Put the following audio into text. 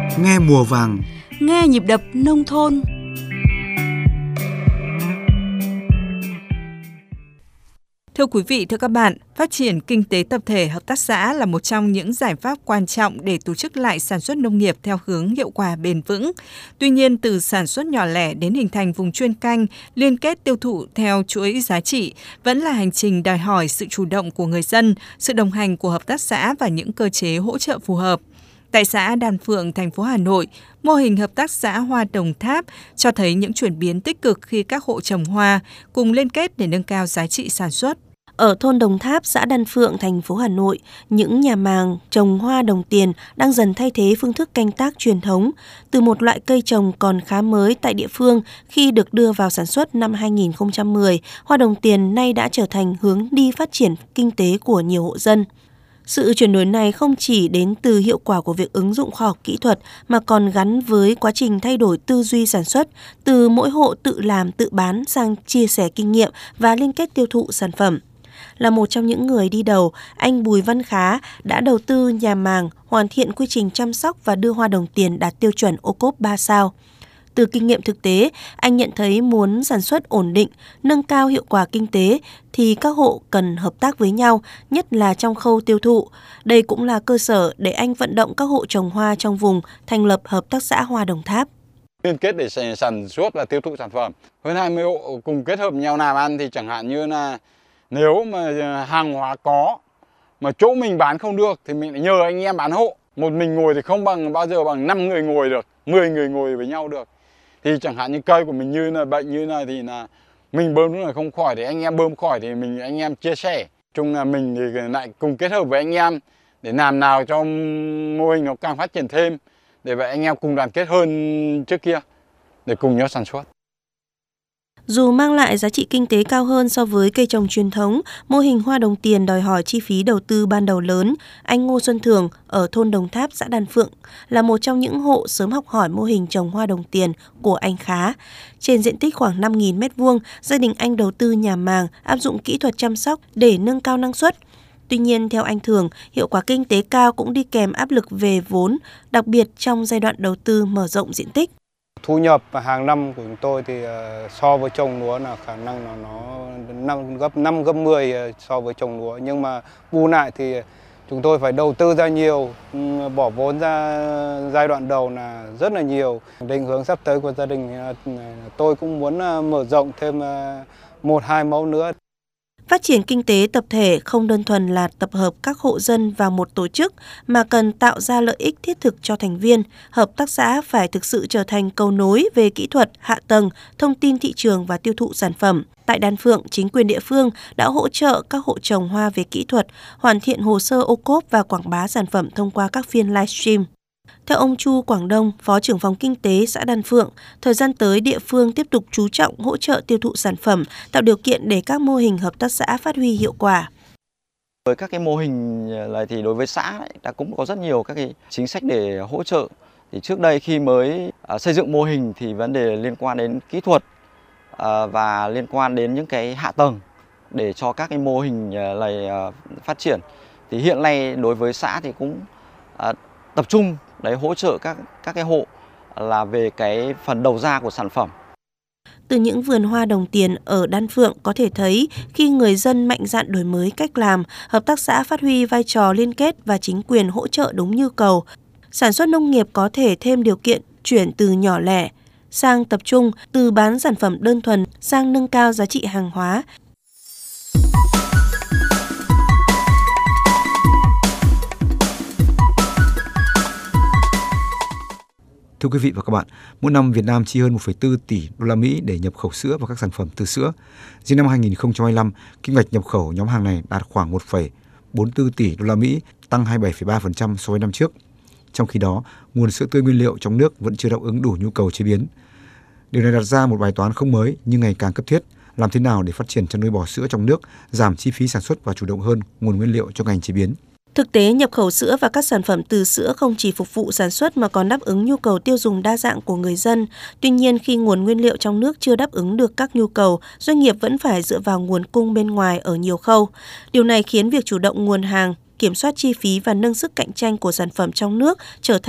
Nghe mùa vàng, nghe nhịp đập nông thôn. Thưa quý vị, thưa các bạn, phát triển kinh tế tập thể hợp tác xã là một trong những giải pháp quan trọng để tổ chức lại sản xuất nông nghiệp theo hướng hiệu quả bền vững. Tuy nhiên, từ sản xuất nhỏ lẻ đến hình thành vùng chuyên canh, liên kết tiêu thụ theo chuỗi giá trị vẫn là hành trình đòi hỏi sự chủ động của người dân, sự đồng hành của hợp tác xã và những cơ chế hỗ trợ phù hợp. Tại xã Đan Phượng, thành phố Hà Nội, mô hình hợp tác xã Hoa Đồng Tháp cho thấy những chuyển biến tích cực khi các hộ trồng hoa cùng liên kết để nâng cao giá trị sản xuất. Ở thôn Đồng Tháp, xã Đan Phượng, thành phố Hà Nội, những nhà màng trồng hoa đồng tiền đang dần thay thế phương thức canh tác truyền thống. Từ một loại cây trồng còn khá mới tại địa phương, khi được đưa vào sản xuất năm 2010, hoa đồng tiền nay đã trở thành hướng đi phát triển kinh tế của nhiều hộ dân. Sự chuyển đổi này không chỉ đến từ hiệu quả của việc ứng dụng khoa học kỹ thuật mà còn gắn với quá trình thay đổi tư duy sản xuất, từ mỗi hộ tự làm tự bán sang chia sẻ kinh nghiệm và liên kết tiêu thụ sản phẩm. Là một trong những người đi đầu, anh Bùi Văn Khá đã đầu tư nhà màng, hoàn thiện quy trình chăm sóc và đưa hoa đồng tiền đạt tiêu chuẩn ô cốp 3 sao. Từ kinh nghiệm thực tế, anh nhận thấy muốn sản xuất ổn định, nâng cao hiệu quả kinh tế thì các hộ cần hợp tác với nhau, nhất là trong khâu tiêu thụ. Đây cũng là cơ sở để anh vận động các hộ trồng hoa trong vùng thành lập hợp tác xã Hoa Đồng Tháp. Liên kết để sản xuất và tiêu thụ sản phẩm. Hơn 20 hộ cùng kết hợp nhau làm ăn thì chẳng hạn như là nếu mà hàng hóa có mà chỗ mình bán không được thì mình lại nhờ anh em bán hộ. Một mình ngồi thì không bao giờ bằng 5 người ngồi được, 10 người ngồi với nhau được. Thì chẳng hạn như cây của mình như là bệnh như này thì là mình bơm lúc này không khỏi thì anh em bơm khỏi thì anh em chia sẻ. Chung là mình thì lại cùng kết hợp với anh em để làm nào cho mô hình nó càng phát triển thêm, để vậy anh em cùng đoàn kết hơn trước kia để cùng nhau sản xuất. Dù mang lại giá trị kinh tế cao hơn so với cây trồng truyền thống, mô hình hoa đồng tiền đòi hỏi chi phí đầu tư ban đầu lớn. Anh Ngô Xuân Thường ở thôn Đồng Tháp, xã Đan Phượng là một trong những hộ sớm học hỏi mô hình trồng hoa đồng tiền của anh Khá. Trên diện tích khoảng 5.000 m², gia đình anh đầu tư nhà màng, áp dụng kỹ thuật chăm sóc để nâng cao năng suất. Tuy nhiên, theo anh Thường, hiệu quả kinh tế cao cũng đi kèm áp lực về vốn, đặc biệt trong giai đoạn đầu tư mở rộng diện tích. Thu nhập hàng năm của chúng tôi thì so với trồng lúa là khả năng là nó gấp 5 gấp 10 so với trồng lúa, nhưng mà bù lại thì chúng tôi phải đầu tư ra nhiều, bỏ vốn ra giai đoạn đầu là rất là nhiều. Định hướng sắp tới của gia đình tôi cũng muốn mở rộng thêm 1-2 mẫu nữa. Phát triển kinh tế tập thể không đơn thuần là tập hợp các hộ dân vào một tổ chức mà cần tạo ra lợi ích thiết thực cho thành viên. Hợp tác xã phải thực sự trở thành cầu nối về kỹ thuật, hạ tầng, thông tin thị trường và tiêu thụ sản phẩm. Tại Đan Phượng, chính quyền địa phương đã hỗ trợ các hộ trồng hoa về kỹ thuật, hoàn thiện hồ sơ ô cốp và quảng bá sản phẩm thông qua các phiên livestream. Theo ông Chu Quảng Đông, Phó trưởng phòng Kinh tế xã Đan Phượng, thời gian tới địa phương tiếp tục chú trọng hỗ trợ tiêu thụ sản phẩm, tạo điều kiện để các mô hình hợp tác xã phát huy hiệu quả. Với các cái mô hình này thì đối với xã đã cũng có rất nhiều các cái chính sách để hỗ trợ. Thì trước đây khi mới xây dựng mô hình thì vấn đề liên quan đến kỹ thuật và liên quan đến những cái hạ tầng để cho các cái mô hình này phát triển. Thì hiện nay đối với xã thì cũng tập trung hỗ trợ các cái hộ là về cái phần đầu ra của sản phẩm. Từ những vườn hoa đồng tiền ở Đan Phượng có thể thấy khi người dân mạnh dạn đổi mới cách làm, hợp tác xã phát huy vai trò liên kết và chính quyền hỗ trợ đúng nhu cầu. Sản xuất nông nghiệp có thể thêm điều kiện chuyển từ nhỏ lẻ sang tập trung, từ bán sản phẩm đơn thuần sang nâng cao giá trị hàng hóa. Thưa quý vị và các bạn, mỗi năm Việt Nam chi hơn 1,4 tỷ đô la Mỹ để nhập khẩu sữa và các sản phẩm từ sữa. Riêng năm 2025, kim ngạch nhập khẩu nhóm hàng này đạt khoảng 1,44 tỷ đô la Mỹ, tăng 27,3% so với năm trước. Trong khi đó, nguồn sữa tươi nguyên liệu trong nước vẫn chưa đáp ứng đủ nhu cầu chế biến. Điều này đặt ra một bài toán không mới nhưng ngày càng cấp thiết. Làm thế nào để phát triển chăn nuôi bò sữa trong nước, giảm chi phí sản xuất và chủ động hơn nguồn nguyên liệu cho ngành chế biến? Thực tế, nhập khẩu sữa và các sản phẩm từ sữa không chỉ phục vụ sản xuất mà còn đáp ứng nhu cầu tiêu dùng đa dạng của người dân. Tuy nhiên, khi nguồn nguyên liệu trong nước chưa đáp ứng được các nhu cầu, doanh nghiệp vẫn phải dựa vào nguồn cung bên ngoài ở nhiều khâu. Điều này khiến việc chủ động nguồn hàng, kiểm soát chi phí và nâng sức cạnh tranh của sản phẩm trong nước trở thành